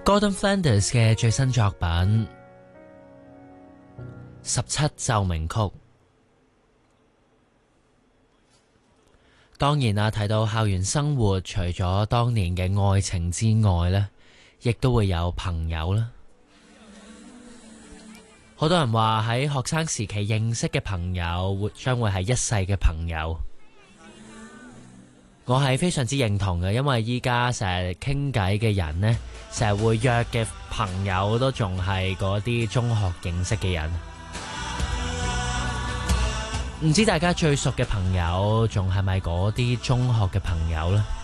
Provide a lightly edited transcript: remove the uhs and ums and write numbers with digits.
Gordon Flanders 嘅最新作品《17奏鳴曲》。當然啦，提到校園生活，除咗當年嘅愛情之外呢，亦都會有朋友啦。好多人話喺學生時期認識嘅朋友，將會係一世嘅朋友。我係非常之認同嘅，因為依家成日傾偈嘅人呢，成日會約嘅朋友都仲係嗰啲中學認識嘅人。唔知大家最熟嘅朋友仲係咪嗰啲中學嘅朋友呢？